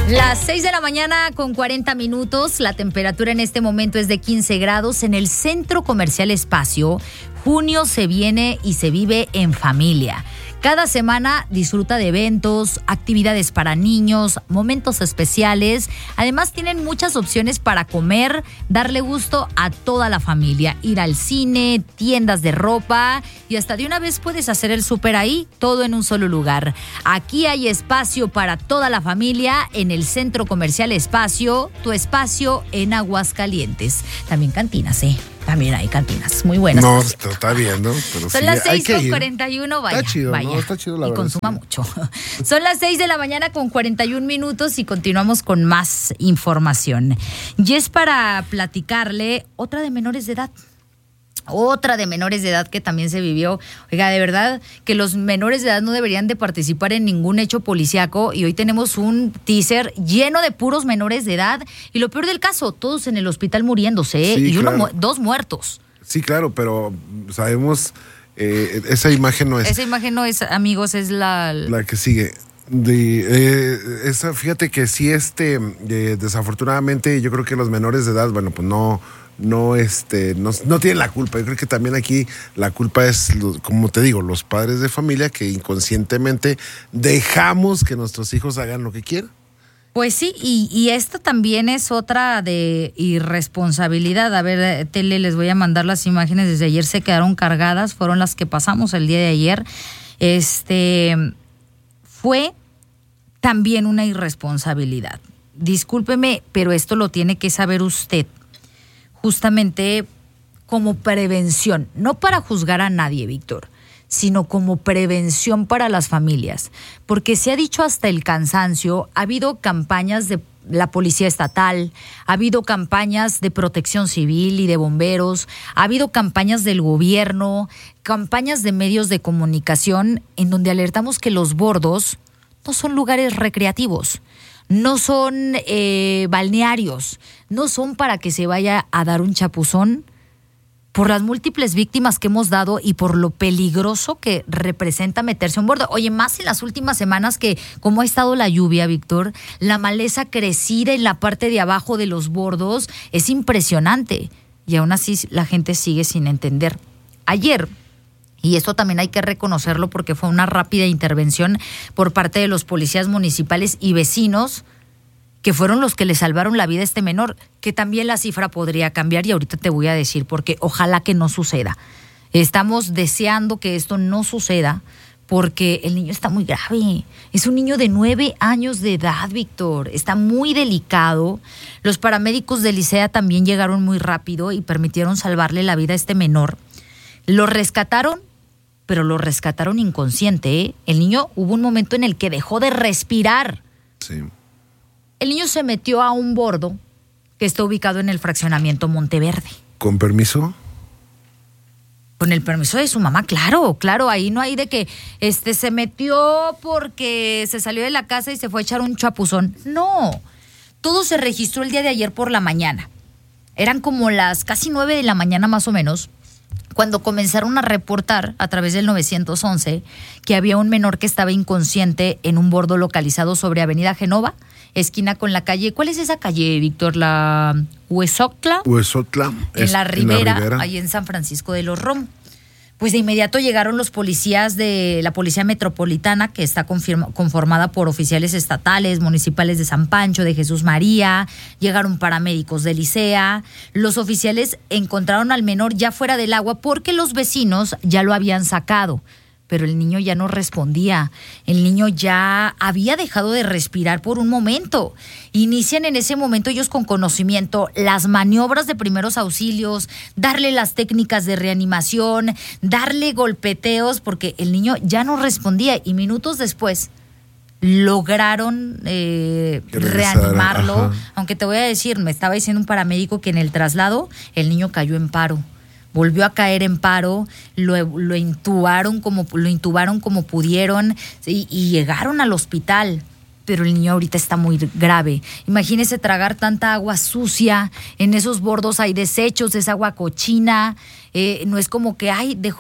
Las 6 de la mañana con 40 minutos, la temperatura en este momento es de 15 grados en el Centro Comercial Espacio. Junio se viene y se vive en familia. Cada semana disfruta de eventos, actividades para niños, momentos especiales. Además tienen muchas opciones para comer, darle gusto a toda la familia. Ir al cine, tiendas de ropa y hasta de una vez puedes hacer el súper ahí, todo en un solo lugar. Aquí hay espacio para toda la familia en el Centro Comercial Espacio, tu espacio en Aguascalientes. También cantinas, También hay cantinas muy buenas. No, está bien, ¿no? Pero son sí, las 6:41, vaya. Está chido, vaya. ¿no? Está chido la y verdad. consuma sí. mucho. Son las 6 de la mañana con 41 minutos y continuamos con más información. Y es para platicarle otra de menores de edad. Otra de menores de edad que también se vivió. Oiga, de verdad que los menores de edad no deberían de participar en ningún hecho policíaco y hoy tenemos un teaser lleno de puros menores de edad y lo peor del caso, todos en el hospital muriéndose, Sí, y claro. dos muertos. Sí, claro, pero sabemos, esa imagen no es Esa imagen no es, amigos, es la que sigue. Fíjate que sí, desafortunadamente yo creo que los menores de edad, bueno, pues no tienen la culpa. Yo creo que también aquí la culpa es, como te digo, los padres de familia que inconscientemente dejamos que nuestros hijos hagan lo que quieran. Pues sí, y esta también es otra de irresponsabilidad. A ver, Tele, les voy a mandar las imágenes. Desde ayer se quedaron cargadas, fueron las que pasamos el día de ayer. Fue también una irresponsabilidad. Discúlpeme, pero esto lo tiene que saber usted. Justamente como prevención, no para juzgar a nadie, Víctor, sino como prevención para las familias. Porque se ha dicho hasta el cansancio, ha habido campañas de la Policía Estatal, ha habido campañas de Protección Civil y de bomberos, ha habido campañas del gobierno, campañas de medios de comunicación en donde alertamos que los bordos no son lugares recreativos. No son balnearios, no son para que se vaya a dar un chapuzón por las múltiples víctimas que hemos dado y por lo peligroso que representa meterse a un bordo. Oye, más en las últimas semanas que como ha estado la lluvia, Víctor, la maleza crecida en la parte de abajo de los bordos es impresionante y aún así la gente sigue sin entender. Ayer, y esto también hay que reconocerlo porque fue una rápida intervención por parte de los policías municipales y vecinos que fueron los que le salvaron la vida a este menor, que también la cifra podría cambiar y ahorita te voy a decir porque ojalá que no suceda. Estamos deseando que esto no suceda porque el niño está muy grave. Es un niño de 9 años de edad, Víctor. Está muy delicado. Los paramédicos de Licea también llegaron muy rápido y permitieron salvarle la vida a este menor. Lo rescataron, pero lo rescataron inconsciente, El niño, hubo un momento en el que dejó de respirar. Sí. El niño se metió a un bordo que está ubicado en el fraccionamiento Monteverde. ¿Con permiso? Con el permiso de su mamá, claro, ahí no hay de que se metió porque se salió de la casa y se fue a echar un chapuzón. No, todo se registró el día de ayer por la mañana. Eran como las casi 9 de la mañana más o menos, cuando comenzaron a reportar a través del 911 que había un menor que estaba inconsciente en un bordo localizado sobre Avenida Genova, esquina con la calle. ¿Cuál es esa calle, Víctor? ¿La Huesotla? Huesotla. En la Ribera, ahí en San Francisco de los Romos. Pues de inmediato llegaron los policías de la Policía Metropolitana, que está conformada por oficiales estatales, municipales de San Pancho, de Jesús María, llegaron paramédicos de Licea. Los oficiales encontraron al menor ya fuera del agua porque los vecinos ya lo habían sacado. Pero el niño ya no respondía, el niño ya había dejado de respirar por un momento. Inician en ese momento ellos con conocimiento las maniobras de primeros auxilios, darle las técnicas de reanimación, darle golpeteos, porque el niño ya no respondía y minutos después lograron reanimarlo. Ajá. Aunque te voy a decir, me estaba diciendo un paramédico que en el traslado el niño cayó en paro. Volvió a caer en paro, lo intubaron como pudieron y llegaron al hospital. Pero el niño ahorita está muy grave. Imagínese tragar tanta agua sucia, en esos bordos hay desechos, es agua cochina, no es como que, dejó